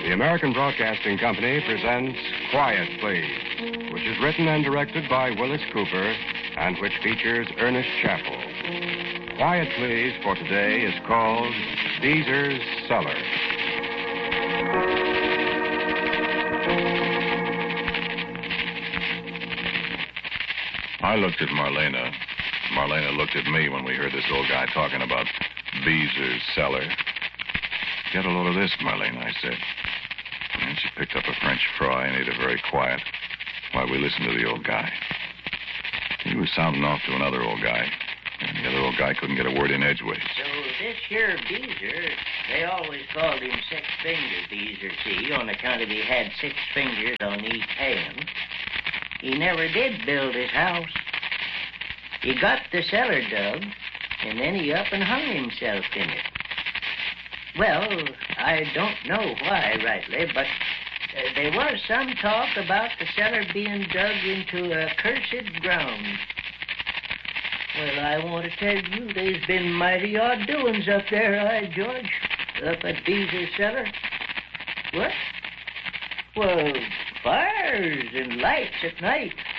The American Broadcasting Company presents Quiet Please, which is written and directed by Willis Cooper and which features Ernest Chappell. Quiet Please for today is called Beezer's Cellar. I looked at Marlena. Marlena looked at me when we heard this old guy talking about Beezer's Cellar. Get a load of this, Marlena, I said. And she picked up a French fry and ate it very quiet while we listened to the old guy. He was sounding off to another old guy, and the other old guy couldn't get a word in edgeways. So this here Beezer, they always called him Six-Finger Beezer, see, on account of he had 6 fingers on each hand. He never did build his house. He got the cellar dug, and then he up and hung himself in it. Well, I don't know why rightly, but there was some talk about the cellar being dug into a cursed ground. Well, I want to tell you, there's been mighty odd doings up there, George, up at Beezer's Cellar. What? Well, fires and lights at night.